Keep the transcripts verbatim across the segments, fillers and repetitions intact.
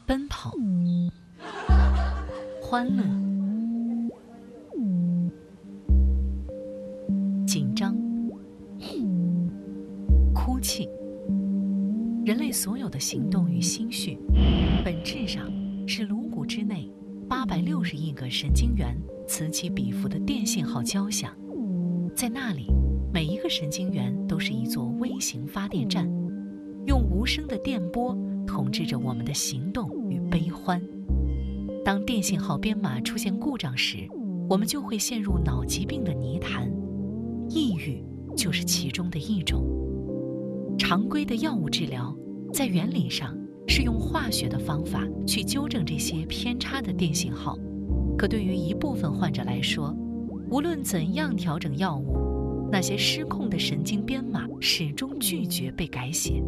奔跑、欢乐、紧张、哭泣。人类所有的行动与心绪，本质上是颅骨之内八百六十亿个神经元此起彼伏的电信号交响。在那里，每一个神经元都是一座微型发电站，用无声的电波统治着我们的行动与悲欢。当电信号编码出现故障时，我们就会陷入脑疾病的泥潭，抑郁就是其中的一种。常规的药物治疗在原理上是用化学的方法去纠正这些偏差的电信号，可对于一部分患者来说，无论怎样调整药物，那些失控的神经编码始终拒绝被改写。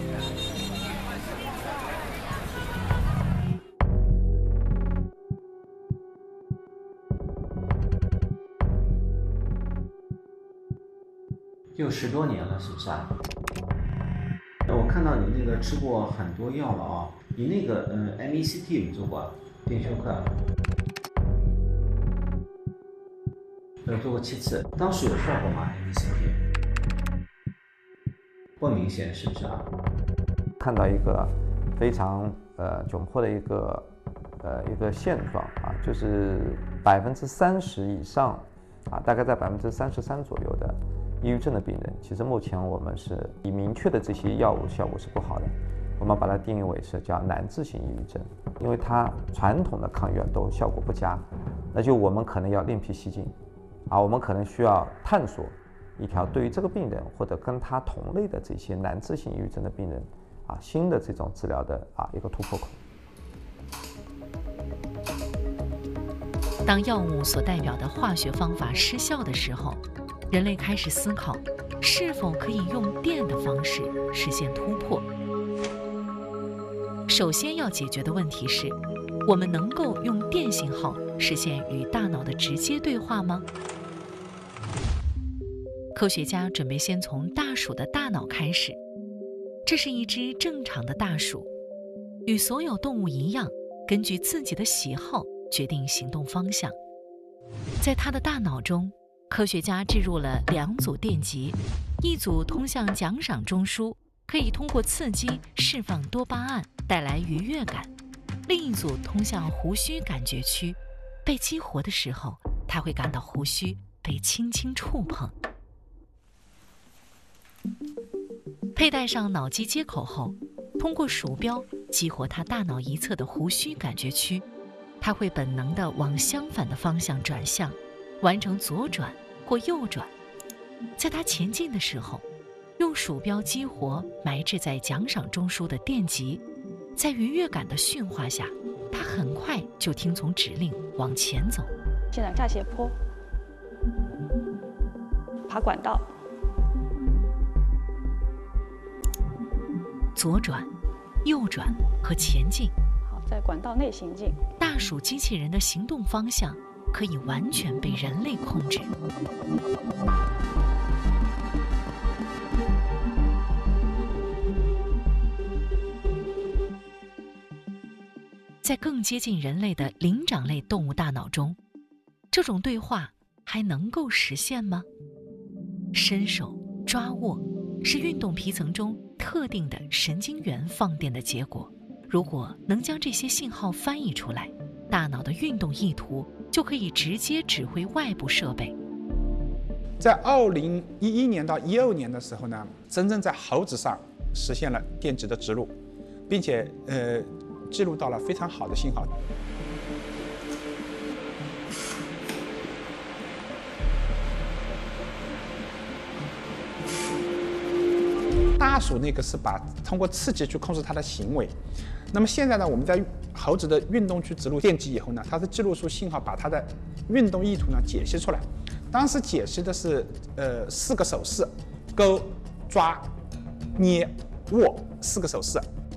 有十多年了，是不是啊？我看到你那个吃过很多药了啊，你那个呃 M E C T 有没有做过？电休克？有做过七次，当时有效果吗 ？M E C T 不明显，是不是啊？ 看到一个非常呃窘迫的一个呃一个现状啊，就是百分之三十以上啊，大概在百分之三十三左右的抑郁症的病人，其实目前我们是以明确的这些药物效果是不好的，我们把它定义为是叫难治性抑郁症，因为它传统的抗抑郁药都效果不佳，那就我们可能要另辟蹊径，啊，我们可能需要探索一条对于这个病人或者跟他同类的这些难治性抑郁症的病人啊新的这种治疗的啊一个突破口。 当药物所代表的化学方法失效的时候，人类开始思考，是否可以用电的方式实现突破。首先要解决的问题是，我们能够用电信号实现与大脑的直接对话吗？科学家准备先从大鼠的大脑开始。这是一只正常的大鼠，与所有动物一样，根据自己的喜好决定行动方向。在它的大脑中，科学家置入了两组电极，一组通向奖赏中枢，可以通过刺激释放多巴胺，带来愉悦感；另一组通向胡须感觉区，被激活的时候，它会感到胡须被轻轻触碰。佩戴上脑机接口后，通过鼠标激活它大脑一侧的胡须感觉区，它会本能地往相反的方向转向，完成左转或右转。在它前进的时候，用鼠标激活埋置在奖赏中枢的电极，在愉悦感的驯化下，它很快就听从指令往前走。 现在下斜坡，爬管道， 左转、右转和前进。 好，在管道内行进。 大鼠机器人的行动方向可以完全被人类控制。在更接近人类的灵长类动物大脑中，这种对话还能够实现吗？伸手、抓握是运动皮层中特定的神经元放电的结果。如果能将这些信号翻译出来，大脑的运动意图就可以直接指挥外部设备。 在二零一一年到一二年的时候呢，真正在猴子上实现了电极的植入，并且呃记录到了非常好的信号。大鼠那个是把通过刺激去控制它的行为，那么现在呢，我们在猴子的运动去植入电极以后呢，它是记录出信号，把它的运动意图呢解析出来。当时解析的是呃四个手势：勾、抓、捏、握四个手势。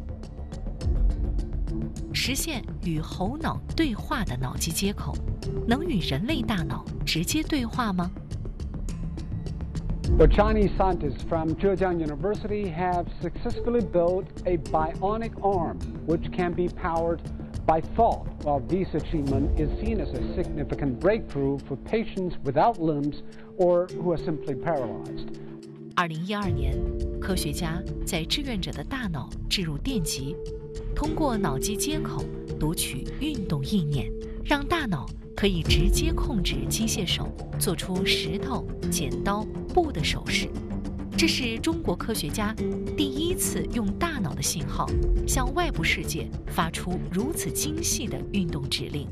实现与猴脑对话的脑机接口，能与人类大脑直接对话吗？ The Chinese scientists from Zhejiang University have successfully built a bionic arm, which can be powered by thought. While this achievement is seen as a significant breakthrough for patients without limbs or who are simply paralyzed. 二零一二年，科学家在志愿者的大脑置入电极，通过脑机接口读取运动意念，让大脑可以直接控制机械手做出石头、剪刀、布的手势。这是中国科学家第一次用大脑的信号向外部世界发出如此精细的运动指令。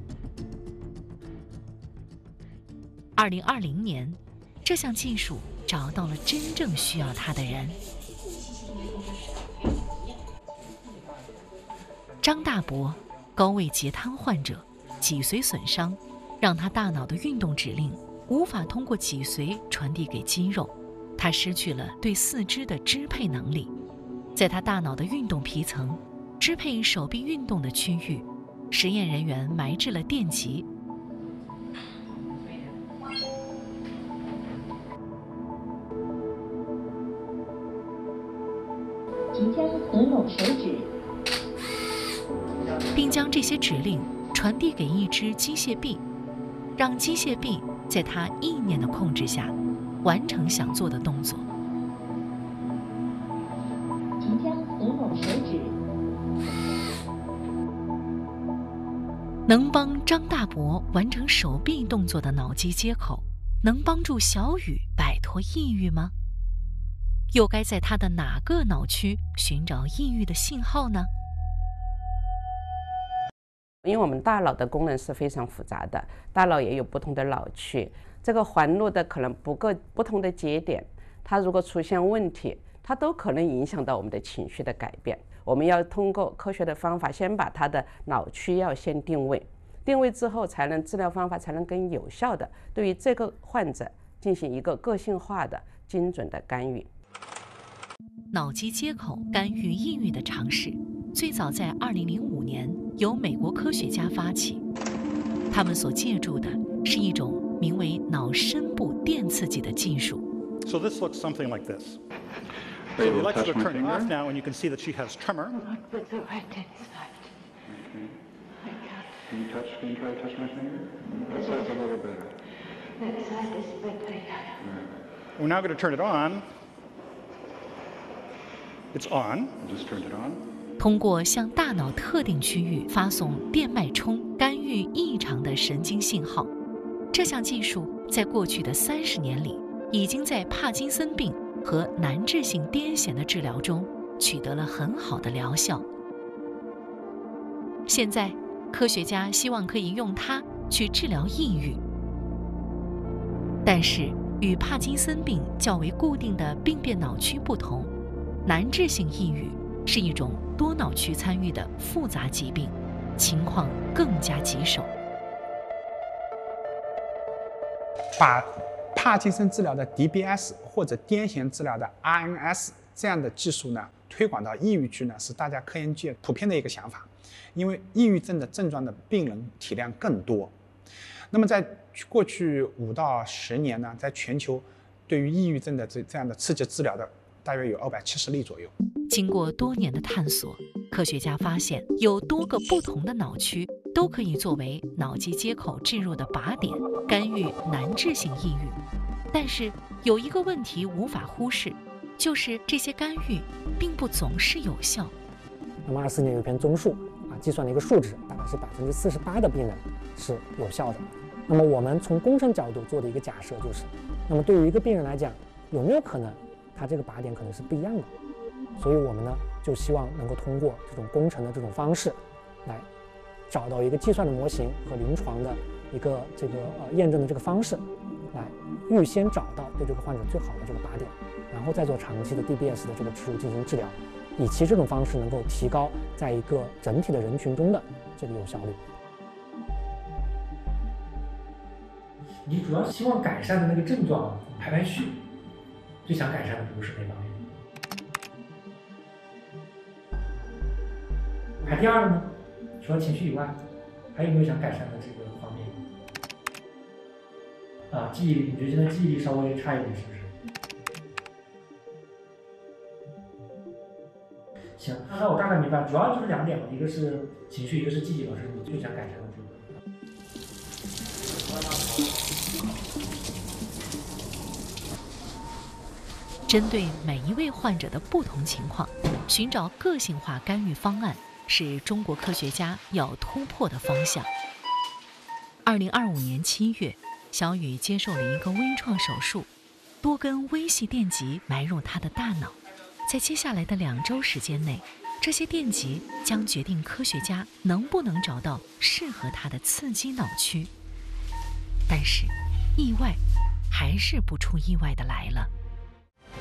二零二零年，这项技术找到了真正需要它的人。张大伯，高位截瘫患者，脊髓损伤，让他大脑的运动指令无法通过脊髓传递给肌肉，他失去了对四肢的支配能力。在他大脑的运动皮层，支配手臂运动的区域，实验人员埋置了电极。 即将合拢手指， 并将这些指令传递给一只机械臂，让机械臂在他意念的控制下完成想做的动作。 即将合拢手指， 能帮张大伯完成手臂动作的脑机接口，能帮助小雨摆脱抑郁吗？又该在他的哪个脑区寻找抑郁的信号呢？ 因为我们大脑的功能是非常复杂的，大脑也有不同的脑区，这个环路的可能不个不同的节点，它如果出现问题，它都可能影响到我们的情绪的改变。我们要通过科学的方法，先把它的脑区要先定位，定位之后，才能治疗方法才能更有效的对于这个患者进行一个个性化的、精准的干预。 脑机接口干预抑郁的尝试，最早在二零零五年由美国科学家发起。他们所借助的是一种名为脑深部电刺激的技术。 So this looks something like this. So the electrodes are turning off now, and you can see that she has tremor. But the right hand is left. Can you touch? Can you try to touch my finger? That side's a little better. That side is better. We're now going to turn it on. It's on. Just turned it on. 通过向大脑特定区域发送电脉冲，干预异常的神经信号。这项技术在过去的三十年里，已经在帕金森病和难治性癫痫的治疗中取得了很好的疗效。现在，科学家希望可以用它去治疗抑郁。但是，与帕金森病较为固定的病变脑区不同，难治性抑郁是一种多脑区参与的复杂疾病，情况更加棘手。 把帕金森治疗的 D B S 或者癫痫治疗的 R N S 这样的技术呢，推广到抑郁区呢，是大家科研界普遍的一个想法。因为抑郁症的症状的病人体量更多，那么在过去五到十年呢，在全球对于抑郁症的这这样的刺激治疗的大约有二百七十例左右。 经过多年的探索，科学家发现有多个不同的脑区都可以作为脑机接口置入的靶点，干预难治性抑郁。但是有一个问题无法忽视，就是这些干预并不总是有效。 那么二四年有一篇综述啊，计算了一个数值，大概是百分之四十八的病人是有效的。那么我们从工程角度做的一个假设就是，那么对于一个病人来讲，有没有可能他这个靶点可能是不一样的？所以我们呢就希望能够通过这种工程的这种方式，来找到一个计算的模型和临床的一个这个呃验证的这个方式，来预先找到对这个患者最好的这个靶点，然后再做长期的 D B S 的这个植入进行治疗，以其这种方式能够提高在一个整体的人群中的这个有效率。 你主要希望改善的那个症状排排序，最想改善的不是哪方面？排第二个呢？除了情绪以外，还有没有想改善的这个方面？啊，记忆力，你觉得现在记忆力稍微差一点，是不是？ 行，那我大概明白，主要就是两点嘛，一个是情绪，一个是季季老师你最想改善的部分。 针对每一位患者的不同情况，寻找个性化干预方案是中国科学家要突破的方向。二零二五年七月，小雨接受了一个微创手术，多根微细电极埋入他的大脑。在接下来的两周时间内，这些电极将决定科学家能不能找到适合他的刺激脑区。但是，意外还是不出意外的来了。